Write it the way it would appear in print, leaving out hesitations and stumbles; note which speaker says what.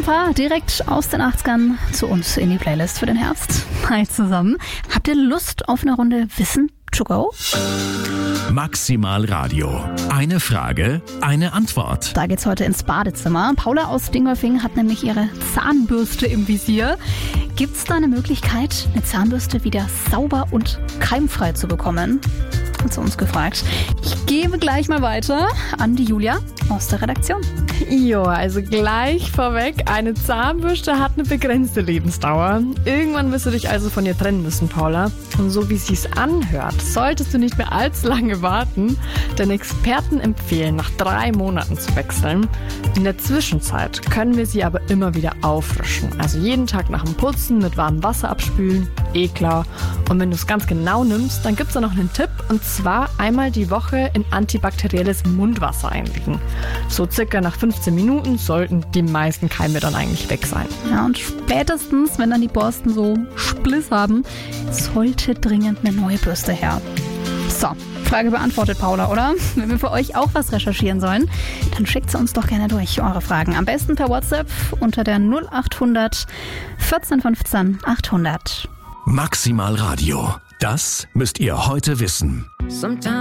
Speaker 1: paar direkt aus den 80ern zu uns in die Playlist für den Herbst. Hi zusammen. Habt ihr Lust auf eine Runde Wissen to go?
Speaker 2: Maximal Radio. Eine Frage, eine Antwort.
Speaker 1: Da geht's heute ins Badezimmer. Paula aus Dingolfing hat nämlich ihre Zahnbürste im Visier. Gibt's da eine Möglichkeit, eine Zahnbürste wieder sauber und keimfrei zu bekommen? Hat sie uns gefragt. Ich gebe gleich mal weiter an die Julia aus der Redaktion.
Speaker 3: Jo, also gleich vorweg, eine Zahnbürste hat eine begrenzte Lebensdauer. Irgendwann wirst du dich also von ihr trennen müssen, Paula. Und so wie es sich anhört, solltest du nicht mehr allzu lange warten, denn Experten empfehlen, nach 3 Monaten zu wechseln. In der Zwischenzeit können wir sie aber immer wieder auffrischen. Also jeden Tag nach dem Putzen mit warmem Wasser abspülen, klar. Und wenn du es ganz genau nimmst, dann gibt es da noch einen Tipp, und zwar einmal die Woche in antibakterielles Mundwasser einlegen. So circa nach 15 Minuten sollten die meisten Keime dann eigentlich weg sein.
Speaker 1: Ja, und spätestens, wenn dann die Borsten so Spliss haben, sollte dringend eine neue Bürste her. So, Frage beantwortet, Paula, oder? Wenn wir für euch auch was recherchieren sollen, dann schickt sie uns doch gerne durch, eure Fragen. Am besten per WhatsApp unter der 0800 14 15 800.
Speaker 2: Maximal Radio. Das müsst ihr heute wissen.